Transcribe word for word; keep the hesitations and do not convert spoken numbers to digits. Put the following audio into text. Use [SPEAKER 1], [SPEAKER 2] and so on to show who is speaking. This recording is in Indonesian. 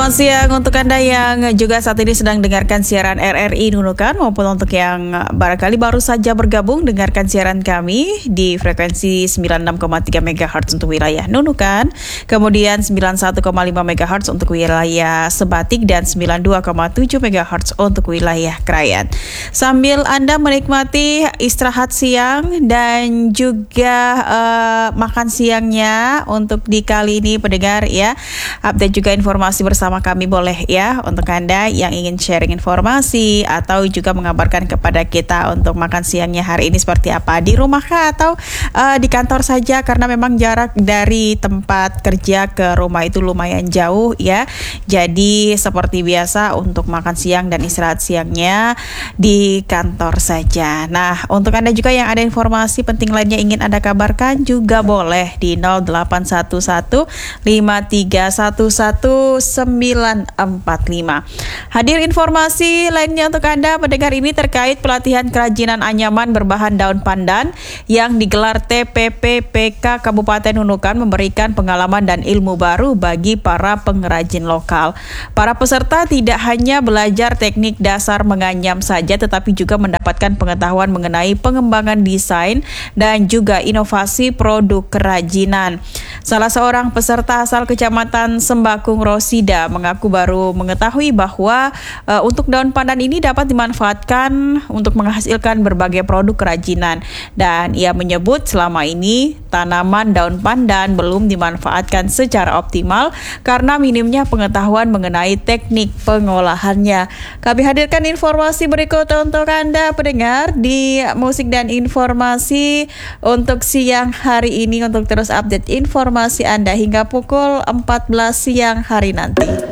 [SPEAKER 1] Selamat siang untuk Anda yang juga saat ini sedang dengarkan siaran R R I Nunukan, maupun untuk yang barangkali baru saja bergabung dengarkan siaran kami di frekuensi sembilan puluh enam koma tiga megahertz untuk wilayah Nunukan, kemudian sembilan puluh satu koma lima megahertz untuk wilayah Sebatik, dan sembilan puluh dua koma tujuh megahertz untuk wilayah Krayan. Sambil Anda menikmati istirahat siang dan juga uh, makan siangnya untuk di kali ini pendengar ya, update juga informasi bersama kami boleh ya, untuk Anda yang ingin sharing informasi atau juga mengabarkan kepada kita untuk makan siangnya hari ini seperti apa, di rumah kah atau uh, di kantor saja, karena memang jarak dari tempat kerja ke rumah itu lumayan jauh ya. Jadi seperti biasa untuk makan siang dan istirahat siangnya di kantor saja. Nah, untuk Anda juga yang ada informasi penting lainnya ingin Anda kabarkan juga boleh di nol delapan satu satu lima tiga satu satu sembilan empat lima. Hadir informasi lainnya untuk Anda pendengar ini terkait pelatihan kerajinan anyaman berbahan daun pandan yang digelar T P P P K Kabupaten Nunukan, memberikan pengalaman dan ilmu baru bagi para pengrajin lokal. Para peserta tidak hanya belajar teknik dasar menganyam saja, tetapi juga mendapatkan pengetahuan mengenai pengembangan desain dan juga inovasi produk kerajinan. Salah seorang peserta asal Kecamatan Sembakung, Rosida, mengaku baru mengetahui bahwa uh, untuk daun pandan ini dapat dimanfaatkan untuk menghasilkan berbagai produk kerajinan, dan ia menyebut selama ini tanaman daun pandan belum dimanfaatkan secara optimal karena minimnya pengetahuan mengenai teknik pengolahannya. Kami hadirkan informasi berikut untuk Anda pendengar di musik dan informasi untuk siang hari ini, untuk terus update informasi Anda hingga pukul empat belas siang hari nanti.